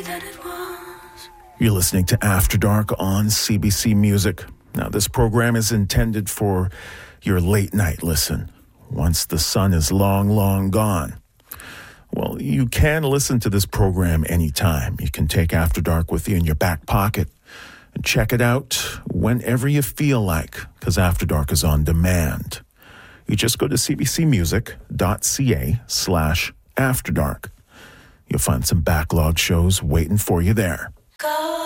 You're listening to After Dark on CBC Music. Now, this program is intended for your late night listen, once the sun is long, long gone. Well, you can listen to this program anytime. You can take After Dark with you in your back pocket and check it out whenever you feel like, because After Dark is on demand. You just go to cbcmusic.ca/afterdark. You'll find some backlog shows waiting for you there.